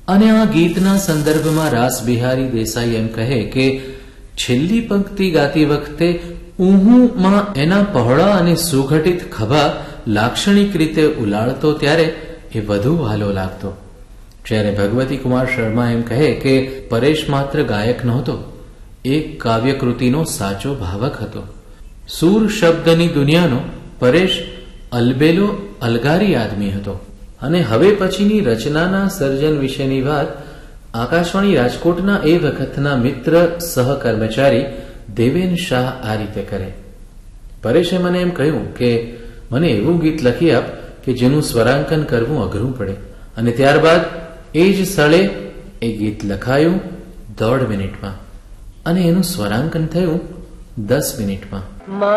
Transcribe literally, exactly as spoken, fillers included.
અને આ ગીતના સંદર્ભમાં રાસ બિહારી દેસાઈ એમ કહે કે છેલ્લી પંક્તિ ગાતી વખતે ઊહુમાં એના પહોળા અને સુઘટિત ખભા લાક્ષણિક રીતે ઉલાળતો ત્યારે એ વધુ વહાલો લાગતો. જ્યારે ભગવતી કુમાર શર્મા એમ કહે કે પરેશ માત્ર ગાયક નહોતો, એક કાવ્યકૃતિનો સાચો ભાવક હતો. સૂર શબ્દની દુનિયાનો પરેશ અલબેલો અલગારી આદમી હતો. અને હવે પછીની રચનાના સર્જન વિશેની વાત આકાશવાણી રાજકોટના એ વખતના મિત્ર સહકર્મચારી દેવેન શાહ આ રીતે કરે. પરેશે મને એમ કહ્યું કે મને એવું ગીત લખી આપ કે જેનું સ્વરાંકન કરવું અઘરું પડે. અને ત્યારબાદ એ જ સ્થળે એ ગીત લખાયું દોઢ મિનિટમાં અને એનું સ્વરાંકન થયું દસ મિનિટમાં.